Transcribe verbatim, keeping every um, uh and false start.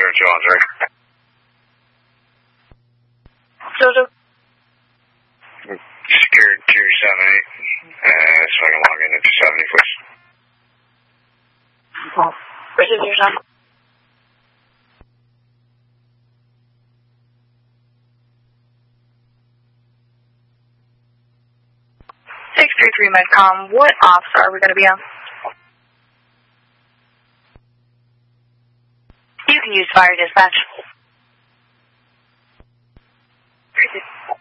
zero two on three. Jojo. Secured two seven eight. Uh, so I can log in at two seventy, please. Oh, Bridget, your son. six three three Medcom, what ops are we going to be on? You can use fire dispatch.